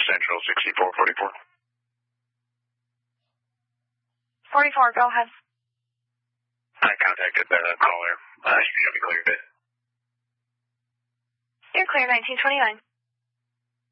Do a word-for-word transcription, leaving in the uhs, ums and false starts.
Central sixty-four forty-four. forty-four, go ahead. I contacted the caller. Uh, you should be cleared. You're clear, nineteen twenty-nine.